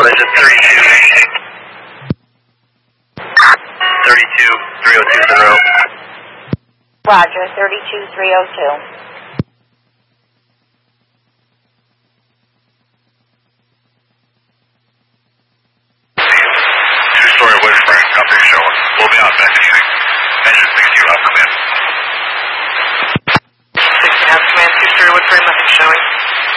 Collision 32302. Roger, 32302. Two-story wood frame, nothing showing. We'll be on back anything. Engine 60 up, come in.